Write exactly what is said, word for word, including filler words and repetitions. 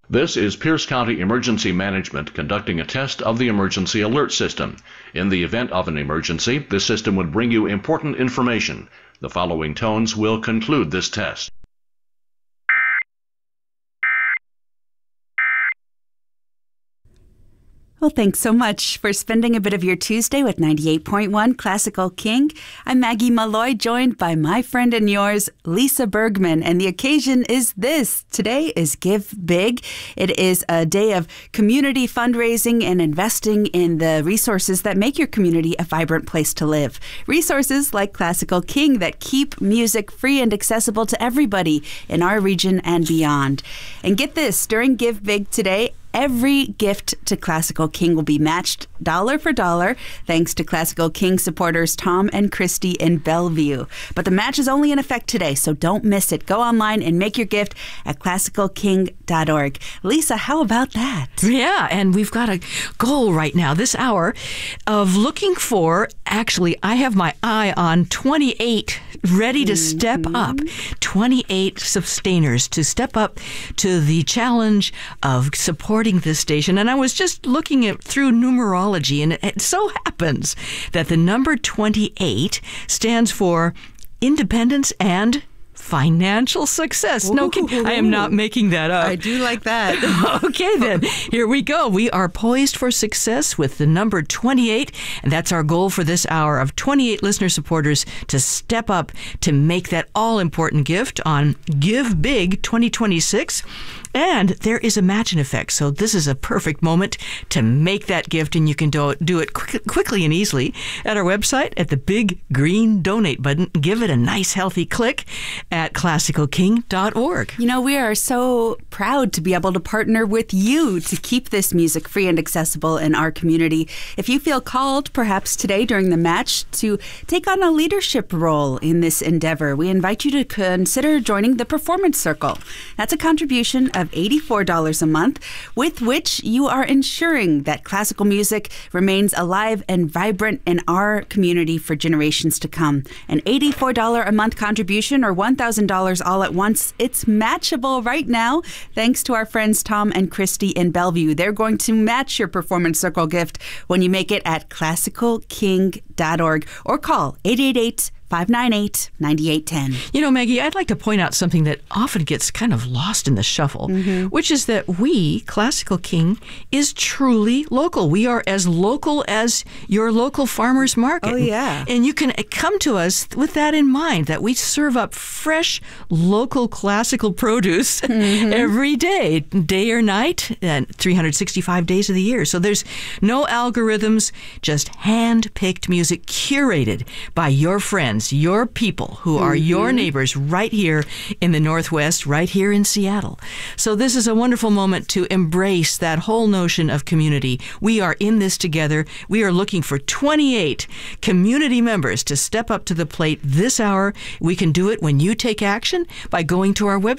This is Pierce County Emergency Management conducting a test of the emergency alert system. In the event of an emergency, this system would bring you important information. The following tones will conclude this test. Well, thanks so much for spending a bit of your Tuesday with ninety-eight point one Classical King. I'm Maggie Malloy, joined by my friend and yours, Lisa Bergman, and the occasion is this. Today is Give Big. It is a day of community fundraising and investing in the resources that make your community a vibrant place to live. Resources like Classical King that keep music free and accessible to everybody in our region and beyond. And get this, during Give Big today, every gift to Classical King will be matched dollar for dollar, thanks to Classical King supporters Tom and Christy in Bellevue. But the match is only in effect today, so don't miss it. Go online and make your gift at classical king dot org. Lisa, how about that? Yeah, and we've got a goal right now, this hour, of looking for, actually, I have my eye on twenty-eight ready to mm-hmm. step up. twenty-eight sustainers to step up to the challenge of supporting this station. And I was just looking at through numerology, and it so happens that the number twenty-eight stands for independence and financial success. Ooh. No kidding. I am not making that up. I do like that. Okay, then. Here we go. We are poised for success with the number twenty-eight, and that's our goal for this hour of twenty-eight listener supporters to step up to make that all-important gift on Give Big twenty twenty-six. And there is a match in effect, so this is a perfect moment to make that gift, and you can do, do it quick, quickly and easily at our website at the big green donate button. Give it a nice, healthy click at classical king dot org. You know, we are so proud to be able to partner with you to keep this music free and accessible in our community. If you feel called, perhaps today during the match, to take on a leadership role in this endeavor, we invite you to consider joining the Performance Circle. That's a contribution of eighty-four dollars a month, with which you are ensuring that classical music remains alive and vibrant in our community for generations to come. An eighty-four dollars a month contribution, or one thousand dollars all at once, it's matchable right now, thanks to our friends Tom and Christy in Bellevue. They're going to match your Performance Circle gift when you make it at classical king dot org or call eight eight eight, five nine eight, nine eight one zero. You know, Maggie, I'd like to point out something that often gets kind of lost in the shuffle, mm-hmm. which is that we, Classical King, is truly local. We are as local as your local farmer's market. Oh, yeah. And you can come to us with that in mind, that we serve up fresh, local classical produce mm-hmm. every day, day or night, and three hundred sixty-five days of the year. So there's no algorithms, just hand-picked music curated by your friends, your people who are mm-hmm. your neighbors right here in the Northwest, right here in Seattle. So this is a wonderful moment to embrace that whole notion of community. We are in this together. We are looking for twenty-eight community members to step up to the plate this hour. We can do it when you take action by going to our website.